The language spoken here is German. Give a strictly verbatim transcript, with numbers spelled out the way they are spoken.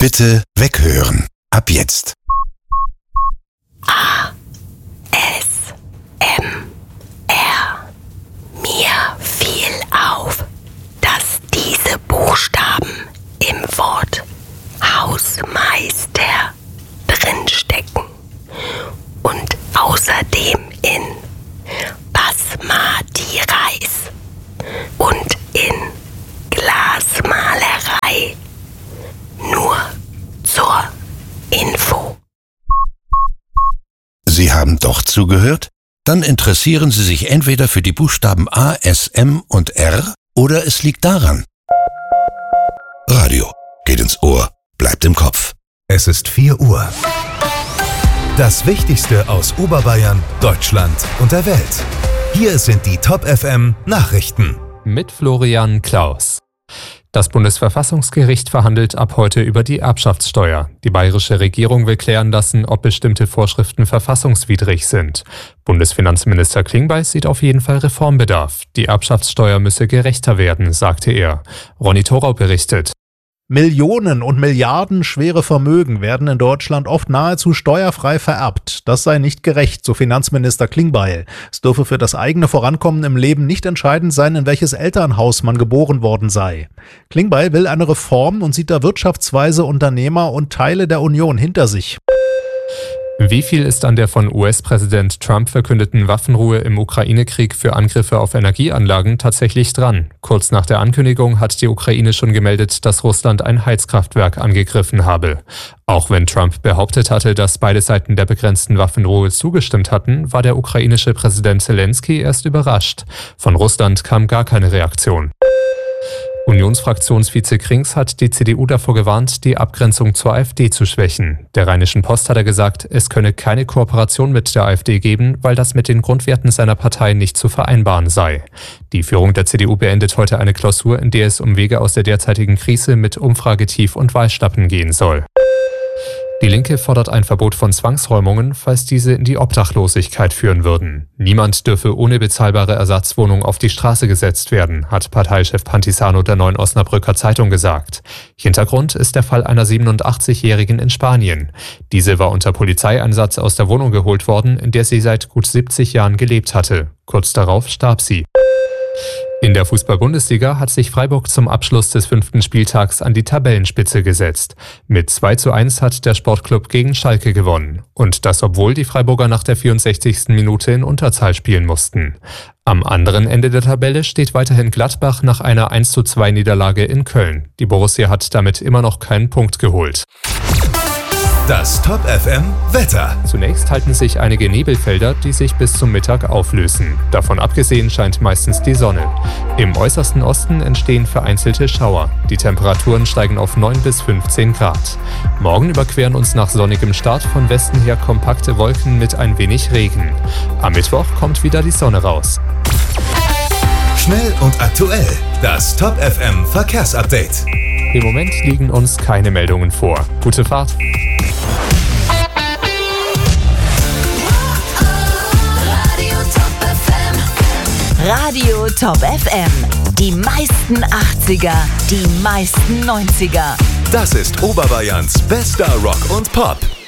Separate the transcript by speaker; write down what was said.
Speaker 1: Bitte weghören. Ab jetzt.
Speaker 2: A. S. M. R. Mir fiel auf, dass diese Buchstaben im Wort Hausmeister drinstecken und außerdem in Basmati Reis und in Glasmalerei. Nur zur Info.
Speaker 1: Sie haben doch zugehört? Dann interessieren Sie sich entweder für die Buchstaben A, S, M und R oder es liegt daran. Radio geht ins Ohr, bleibt im Kopf.
Speaker 3: Es ist vier Uhr. Das Wichtigste aus Oberbayern, Deutschland und der Welt. Hier sind die Top F M Nachrichten.
Speaker 4: Mit Florian Klaus. Das Bundesverfassungsgericht verhandelt ab heute über die Erbschaftssteuer. Die bayerische Regierung will klären lassen, ob bestimmte Vorschriften verfassungswidrig sind. Bundesfinanzminister Klingbeil sieht auf jeden Fall Reformbedarf. Die Erbschaftssteuer müsse gerechter werden, sagte er. Ronny Thorau berichtet.
Speaker 5: Millionen und Milliarden schwere Vermögen werden in Deutschland oft nahezu steuerfrei vererbt. Das sei nicht gerecht, so Finanzminister Klingbeil. Es dürfe für das eigene Vorankommen im Leben nicht entscheidend sein, in welches Elternhaus man geboren worden sei. Klingbeil will eine Reform und sieht da Wirtschaftsweise, Unternehmer und Teile der Union hinter sich.
Speaker 4: Wie viel ist an der von U S-Präsident Trump verkündeten Waffenruhe im Ukraine-Krieg für Angriffe auf Energieanlagen tatsächlich dran? Kurz nach der Ankündigung hat die Ukraine schon gemeldet, dass Russland ein Heizkraftwerk angegriffen habe. Auch wenn Trump behauptet hatte, dass beide Seiten der begrenzten Waffenruhe zugestimmt hatten, war der ukrainische Präsident Zelensky erst überrascht. Von Russland kam gar keine Reaktion. Unionsfraktionsvize Krings hat die C D U davor gewarnt, die Abgrenzung zur AfD zu schwächen. Der Rheinischen Post hat er gesagt, es könne keine Kooperation mit der AfD geben, weil das mit den Grundwerten seiner Partei nicht zu vereinbaren sei. Die Führung der C D U beendet heute eine Klausur, in der es um Wege aus der derzeitigen Krise mit Umfragetief und Wahlschlappen gehen soll. Die Linke fordert ein Verbot von Zwangsräumungen, falls diese in die Obdachlosigkeit führen würden. Niemand dürfe ohne bezahlbare Ersatzwohnung auf die Straße gesetzt werden, hat Parteichef Pantisano der Neuen Osnabrücker Zeitung gesagt. Hintergrund ist der Fall einer siebenundachtzigjährigen in Spanien. Diese war unter Polizeieinsatz aus der Wohnung geholt worden, in der sie seit gut siebzig Jahren gelebt hatte. Kurz darauf starb sie. In der Fußball-Bundesliga hat sich Freiburg zum Abschluss des fünften Spieltags an die Tabellenspitze gesetzt. Mit zwei zu eins hat der Sportclub gegen Schalke gewonnen. Und das, obwohl die Freiburger nach der vierundsechzigsten Minute in Unterzahl spielen mussten. Am anderen Ende der Tabelle steht weiterhin Gladbach nach einer eins zu zwei Niederlage in Köln. Die Borussia hat damit immer noch keinen Punkt geholt.
Speaker 3: Das Top F M Wetter.
Speaker 4: Zunächst halten sich einige Nebelfelder, die sich bis zum Mittag auflösen. Davon abgesehen scheint meistens die Sonne. Im äußersten Osten entstehen vereinzelte Schauer. Die Temperaturen steigen auf neun bis fünfzehn Grad. Morgen überqueren uns nach sonnigem Start von Westen her kompakte Wolken mit ein wenig Regen. Am Mittwoch kommt wieder die Sonne raus.
Speaker 3: Schnell und aktuell. Das Top F M Verkehrsupdate.
Speaker 4: Im Moment liegen uns keine Meldungen vor. Gute Fahrt.
Speaker 6: Radio Top F M. Die meisten achtziger, die meisten neunziger.
Speaker 3: Das ist Oberbayerns bester Rock und Pop.